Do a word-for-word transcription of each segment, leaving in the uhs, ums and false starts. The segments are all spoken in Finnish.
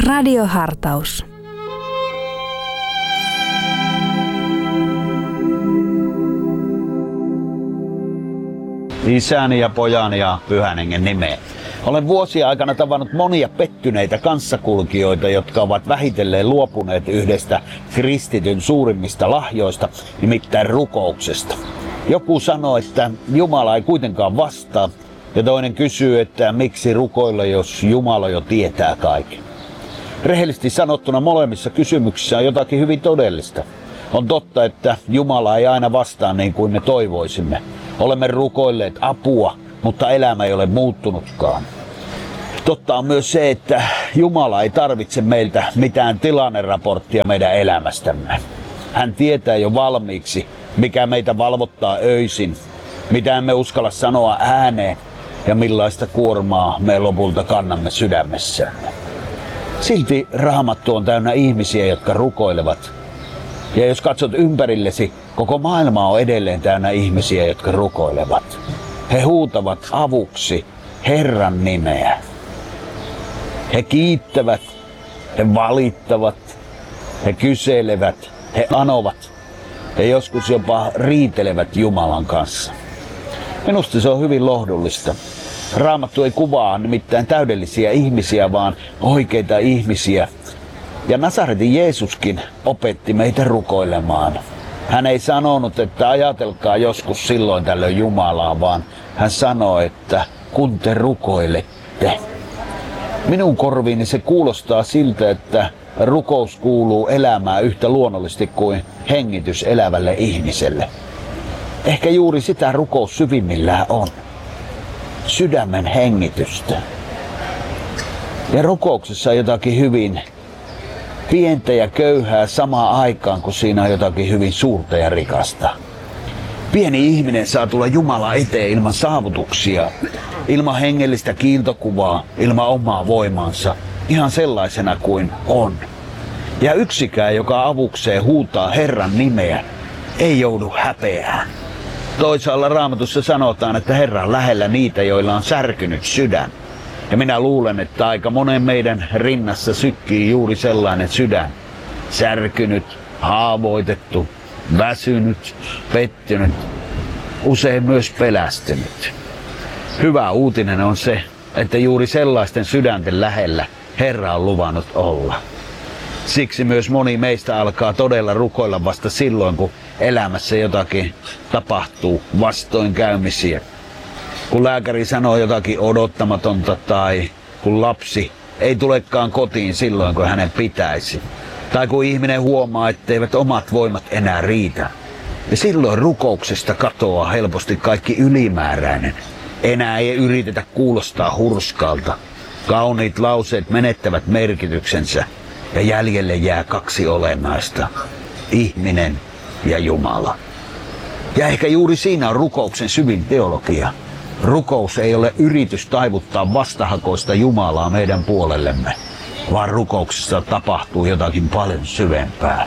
Radiohartaus. Isän ja pojan ja pyhän hengen nimeen. Olen vuosien aikana tavannut monia pettyneitä kanssakulkijoita, jotka ovat vähitellen luopuneet yhdestä kristityn suurimmista lahjoista, nimittäin rukouksesta. Joku sanoo, että Jumala ei kuitenkaan vastaa, ja toinen kysyy, että miksi rukoilla, jos Jumala jo tietää kaiken. Rehellisesti sanottuna molemmissa kysymyksissä on jotakin hyvin todellista. On totta, että Jumala ei aina vastaa niin kuin me toivoisimme. Olemme rukoilleet apua, mutta elämä ei ole muuttunutkaan. Totta on myös se, että Jumala ei tarvitse meiltä mitään tilanneraporttia meidän elämästämme. Hän tietää jo valmiiksi, mikä meitä valvottaa öisin, mitä emme uskalla sanoa ääneen ja millaista kuormaa me lopulta kannamme sydämessämme. Silti Raamattu on täynnä ihmisiä, jotka rukoilevat. Ja jos katsot ympärillesi, koko maailma on edelleen täynnä ihmisiä, jotka rukoilevat. He huutavat avuksi Herran nimeä. He kiittävät, he valittavat, he kyselevät, he anovat ja joskus jopa riitelevät Jumalan kanssa. Minusta se on hyvin lohdullista. Raamattu ei kuvaa nimittäin täydellisiä ihmisiä, vaan oikeita ihmisiä. Ja Nasaretin Jeesuskin opetti meitä rukoilemaan. Hän ei sanonut, että ajatelkaa joskus silloin tällöin Jumalaa, vaan hän sanoi, että kun te rukoilette. Minun korviini se kuulostaa siltä, että rukous kuuluu elämään yhtä luonnollisesti kuin hengitys elävälle ihmiselle. Ehkä juuri sitä rukous syvimmillään on. Sydämen hengitystä. Ja rukouksessa on jotakin hyvin pientä ja köyhää samaan aikaan, kun siinä on jotakin hyvin suurta ja rikasta. Pieni ihminen saa tulla Jumalan eteen ilman saavutuksia, ilman hengellistä kiiltokuvaa, ilman omaa voimansa, ihan sellaisena kuin on. Ja yksikään, joka avukseen huutaa Herran nimeä, ei joudu häpeään. Toisaalla Raamatussa sanotaan, että Herra on lähellä niitä, joilla on särkynyt sydän. Ja minä luulen, että aika monen meidän rinnassa sykkii juuri sellainen sydän. Särkynyt, haavoitettu, väsynyt, pettynyt, usein myös pelästynyt. Hyvä uutinen on se, että juuri sellaisten sydänten lähellä Herra on luvannut olla. Siksi myös moni meistä alkaa todella rukoilla vasta silloin, kun elämässä jotakin tapahtuu, vastoinkäymisiä. Kun lääkäri sanoo jotakin odottamatonta tai kun lapsi ei tulekaan kotiin silloin, kun hänen pitäisi. Tai kun ihminen huomaa, etteivät omat voimat enää riitä. Ja silloin rukouksesta katoaa helposti kaikki ylimääräinen. Enää ei yritetä kuulostaa hurskalta. Kauniit lauseet menettävät merkityksensä ja jäljelle jää kaksi olennaista. Ihminen ja Jumala. Ja ehkä juuri siinä on rukouksen syvin teologia. Rukous ei ole yritys taivuttaa vastahakoista Jumalaa meidän puolellemme, vaan rukouksessa tapahtuu jotakin paljon syvempää.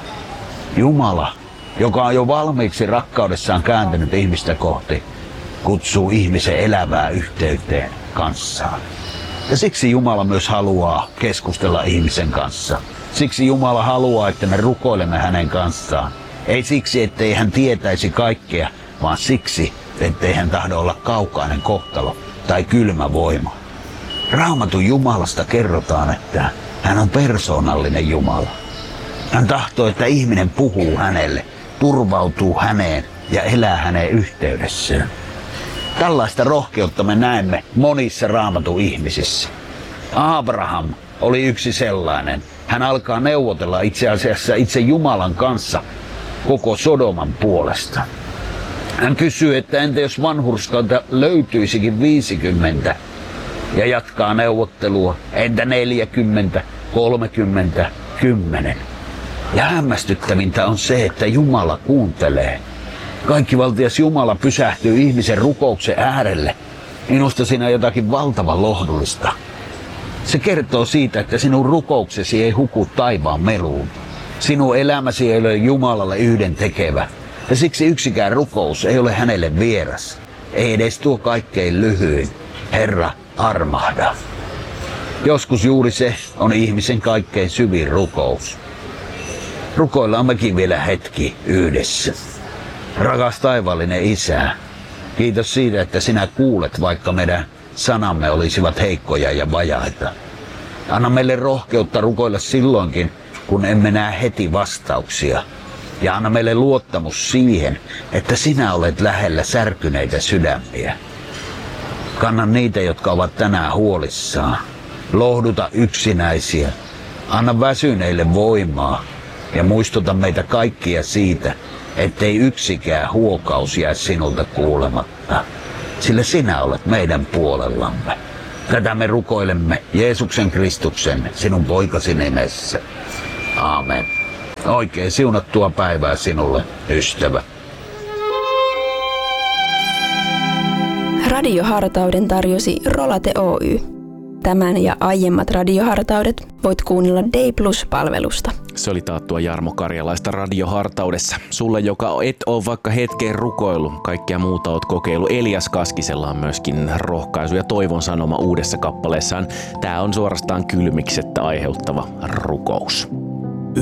Jumala, joka on jo valmiiksi rakkaudessaan kääntynyt ihmistä kohti, kutsuu ihmisen elävää yhteyteen kanssaan. Ja siksi Jumala myös haluaa keskustella ihmisen kanssa. Siksi Jumala haluaa, että me rukoilemme hänen kanssaan. Ei siksi, ettei hän tietäisi kaikkea, vaan siksi, ettei hän tahdo olla kaukainen kohtalo tai kylmä voima. Raamatun Jumalasta kerrotaan, että hän on persoonallinen Jumala. Hän tahtoo, että ihminen puhuu hänelle, turvautuu häneen ja elää hänen yhteydessään. Tällaista rohkeutta me näemme monissa Raamatun ihmisissä. Abraham oli yksi sellainen. Hän alkaa neuvotella itse asiassa itse Jumalan kanssa koko Sodoman puolesta. Hän kysyy, että entä jos vanhurskalta löytyisikin viisikymmentä ja jatkaa neuvottelua, entä neljäkymmentä, kolmekymmentä, kymmenen. Ja hämmästyttävintä on se, että Jumala kuuntelee. Kaikkivaltias Jumala pysähtyy ihmisen rukouksen äärelle. Minusta siinä on jotakin valtavan lohdullista. Se kertoo siitä, että sinun rukouksesi ei huku taivaan meluun. Sinun elämäsi ei ole Jumalalle yhdentekevä. Ja siksi yksikään rukous ei ole hänelle vieras. Ei edes tuo kaikkein lyhyin. Herra, armahda. Joskus juuri se on ihmisen kaikkein syvin rukous. Rukoillaan mekin vielä hetki yhdessä. Rakas taivaallinen Isä, kiitos siitä, että sinä kuulet, vaikka meidän sanamme olisivat heikkoja ja vajaita. Anna meille rohkeutta rukoilla silloinkin, kun emme näe heti vastauksia. Ja anna meille luottamus siihen, että sinä olet lähellä särkyneitä sydämiä. Kanna niitä, jotka ovat tänään huolissaan. Lohduta yksinäisiä. Anna väsyneille voimaa ja muistuta meitä kaikkia siitä, ettei yksikään huokaus jää sinulta kuulematta. Sillä sinä olet meidän puolellamme. Tätä me rukoilemme Jeesuksen Kristuksen, sinun poikasi nimessä. Aamen. Oikein siunattua päivää sinulle, ystävä. Radiohartauden tarjosi Rolate Oy. Tämän ja aiemmat radiohartaudet voit kuunnella Day Plus-palvelusta. Se oli taattua Jarmo Karjalaista radiohartaudessa. Sulle, joka et ole vaikka hetkeen rukoilu, kaikkea muuta oot kokeilu. Elias Kaskisella on myöskin rohkaisu ja toivon sanoma uudessa kappaleessaan. Tää on suorastaan kylmiksettä aiheuttava rukous.